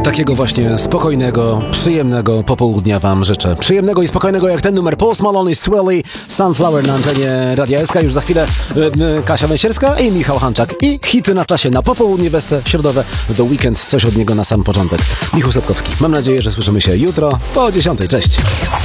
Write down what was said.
Takiego właśnie spokojnego, przyjemnego popołudnia wam życzę. Przyjemnego i spokojnego jak ten numer Post Malone i Swelly, Sunflower na antenie Radia SK. Już za chwilę Kasia Węsierska i Michał Hanczak. I hity na czasie na popołudnie, wesce środowe, do weekend, coś od niego na sam początek. Michał Sepkowski. Mam nadzieję, że słyszymy się jutro po 10:00. Cześć!